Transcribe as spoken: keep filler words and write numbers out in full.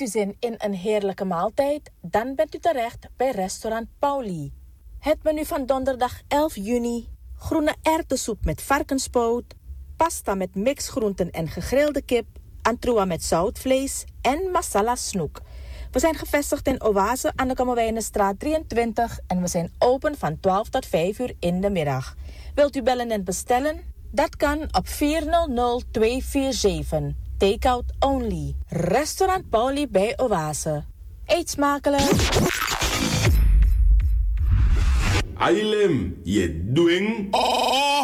u zin in een heerlijke maaltijd? Dan bent u terecht bij restaurant Pauli. Het menu van donderdag elf juni. Groene erwtensoep met varkenspoot. Pasta met mixgroenten en gegrilde kip. Antroa met zoutvlees en masala snoek. We zijn gevestigd in Oase aan de Kammerwijnenstraat drieëntwintig. En we zijn open van twaalf tot vijf uur in de middag. Wilt u bellen en bestellen? Dat kan op vier nul nul twee vier zeven. Takeout only. Restaurant Pauli bij Oase. Eet smakelijk. Ailem, je doing?